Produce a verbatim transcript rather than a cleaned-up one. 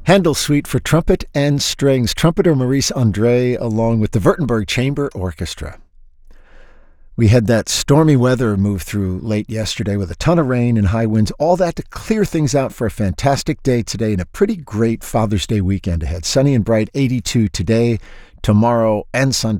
Handel Suite for trumpet and strings, trumpeter Maurice Andre along with the Württemberg Chamber Orchestra. We had that stormy weather move through late yesterday with a ton of rain and high winds, all that to clear things out for a fantastic day today and a pretty great Father's Day weekend ahead. Sunny and bright, eighty-two today, tomorrow, and Sunday.